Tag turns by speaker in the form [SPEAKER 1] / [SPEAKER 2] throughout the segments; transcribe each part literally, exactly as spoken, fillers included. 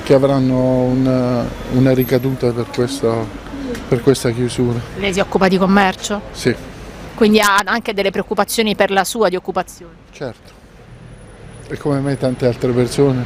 [SPEAKER 1] che avranno una, una ricaduta per questa, per questa chiusura.
[SPEAKER 2] Lei si occupa di commercio?
[SPEAKER 1] Sì.
[SPEAKER 2] Quindi ha anche delle preoccupazioni per la sua di occupazione?
[SPEAKER 1] Certo. E come me tante altre persone.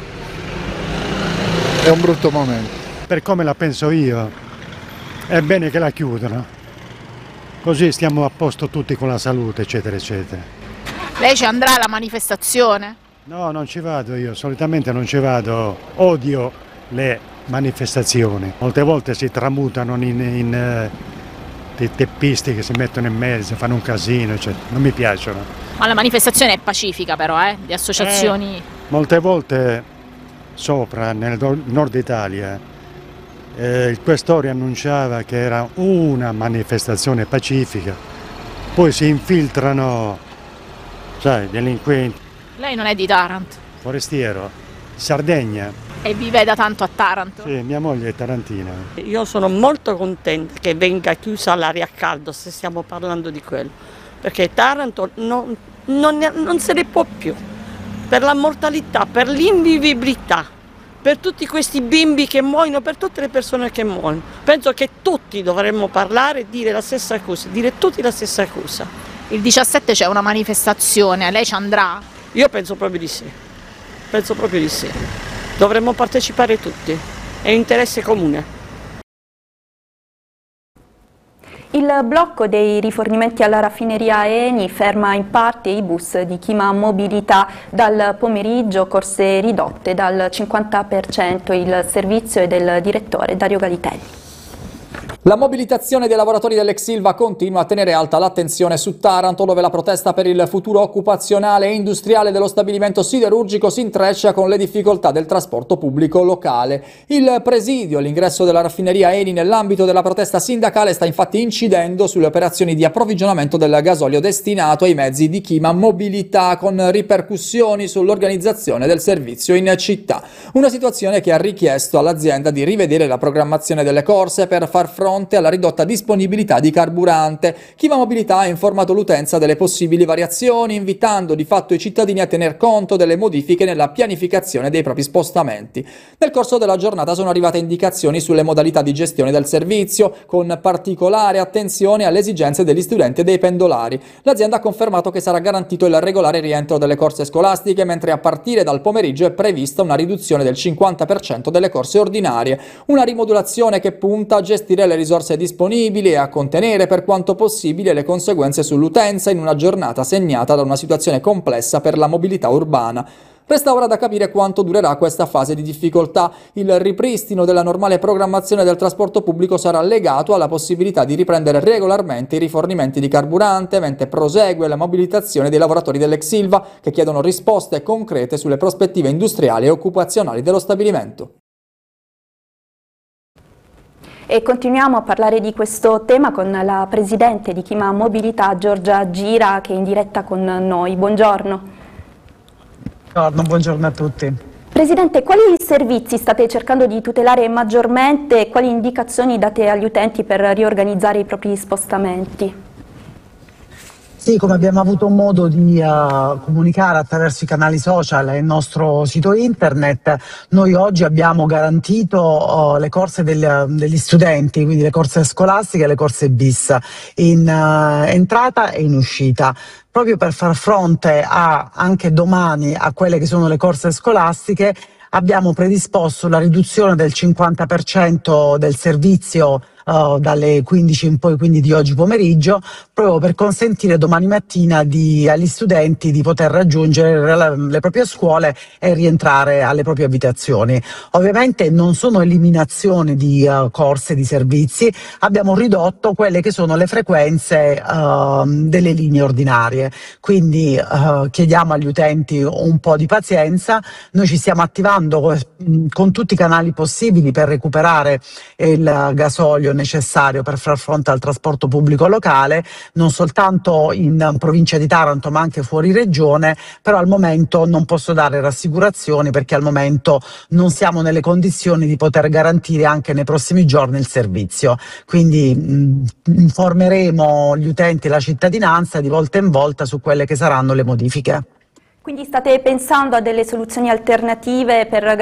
[SPEAKER 1] È un brutto momento.
[SPEAKER 3] Per come la penso io, è bene che la chiudano. Così stiamo a posto tutti con la salute, eccetera, eccetera.
[SPEAKER 2] Lei ci andrà alla manifestazione?
[SPEAKER 3] No, non ci vado io, solitamente non ci vado, odio le manifestazioni. Molte volte si tramutano in, in eh, dei teppisti che si mettono in mezzo, fanno un casino, eccetera. Non mi piacciono.
[SPEAKER 2] Ma la manifestazione è pacifica però, eh? Di associazioni...
[SPEAKER 3] Eh, molte volte sopra, nel nord Italia, eh, il questore annunciava che era una manifestazione pacifica, poi si infiltrano, sai, delinquenti.
[SPEAKER 2] Lei non è di Taranto?
[SPEAKER 3] Forestiero, Sardegna.
[SPEAKER 2] E vive da tanto a Taranto?
[SPEAKER 3] Sì, mia moglie è tarantina.
[SPEAKER 4] Io sono molto contenta che venga chiusa l'aria a caldo, se stiamo parlando di quello, perché Taranto non, non, non se ne può più, per la mortalità, per l'invivibilità, per tutti questi bimbi che muoiono, per tutte le persone che muoiono. Penso che tutti dovremmo parlare e dire la stessa cosa, dire tutti la stessa cosa.
[SPEAKER 2] Il diciassette c'è una manifestazione, lei ci andrà?
[SPEAKER 4] Io penso proprio di sì, penso proprio di sì. Dovremmo partecipare tutti, è interesse comune.
[SPEAKER 5] Il blocco dei rifornimenti alla raffineria Eni ferma in parte i bus di Chima Mobilità. Dal pomeriggio corse ridotte dal cinquanta per cento. Il servizio è del direttore Dario Galitelli.
[SPEAKER 6] La mobilitazione dei lavoratori dell'ex Ilva continua a tenere alta l'attenzione su Taranto, dove la protesta per il futuro occupazionale e industriale dello stabilimento siderurgico si intreccia con le difficoltà del trasporto pubblico locale. Il presidio all'ingresso della raffineria Eni nell'ambito della protesta sindacale sta infatti incidendo sulle operazioni di approvvigionamento del gasolio destinato ai mezzi di Chima Mobilità, con ripercussioni sull'organizzazione del servizio in città. Una situazione che ha richiesto all'azienda di rivedere la programmazione delle corse per far fronte alla ridotta disponibilità di carburante. Chima Mobilità ha informato l'utenza delle possibili variazioni, invitando di fatto i cittadini a tener conto delle modifiche nella pianificazione dei propri spostamenti. Nel corso della giornata sono arrivate indicazioni sulle modalità di gestione del servizio, con particolare attenzione alle esigenze degli studenti e dei pendolari. L'azienda ha confermato che sarà garantito il regolare rientro delle corse scolastiche, mentre a partire dal pomeriggio è prevista una riduzione del cinquanta per cento delle corse ordinarie, una rimodulazione che punta a gestire le risorse disponibili e a contenere per quanto possibile le conseguenze sull'utenza in una giornata segnata da una situazione complessa per la mobilità urbana. Resta ora da capire quanto durerà questa fase di difficoltà. Il ripristino della normale programmazione del trasporto pubblico sarà legato alla possibilità di riprendere regolarmente i rifornimenti di carburante, mentre prosegue la mobilitazione dei lavoratori dell'ex Ilva, che chiedono risposte concrete sulle prospettive industriali e occupazionali dello stabilimento.
[SPEAKER 5] E continuiamo a parlare di questo tema con la presidente di Chima Mobilità, Giorgia Gira, che è in diretta con noi. Buongiorno.
[SPEAKER 7] Buongiorno, buongiorno a tutti.
[SPEAKER 5] Presidente, quali servizi state cercando di tutelare maggiormente e quali indicazioni date agli utenti per riorganizzare i propri spostamenti?
[SPEAKER 7] Sì, come abbiamo avuto modo di uh, comunicare attraverso i canali social e il nostro sito internet, noi oggi abbiamo garantito uh, le corse del, degli studenti, quindi le corse scolastiche e le corse bis, in uh, entrata e in uscita, proprio per far fronte a, anche domani a quelle che sono le corse scolastiche. Abbiamo predisposto la riduzione del cinquanta per cento del servizio uh, dalle quindici in poi, quindi di oggi pomeriggio, proprio per consentire domani mattina di, agli studenti di poter raggiungere le, le proprie scuole e rientrare alle proprie abitazioni. Ovviamente non sono eliminazioni di uh, corse, di servizi, abbiamo ridotto quelle che sono le frequenze uh, delle linee ordinarie, quindi uh, chiediamo agli utenti un po' di pazienza. Noi ci stiamo attivando con tutti i canali possibili per recuperare il gasolio necessario per far fronte al trasporto pubblico locale, non soltanto in provincia di Taranto ma anche fuori regione, però al momento non posso dare rassicurazioni perché al momento non siamo nelle condizioni di poter garantire anche nei prossimi giorni il servizio, quindi mh, informeremo gli utenti e la cittadinanza di volta in volta su quelle che saranno le modifiche.
[SPEAKER 5] Quindi state pensando a delle soluzioni alternative per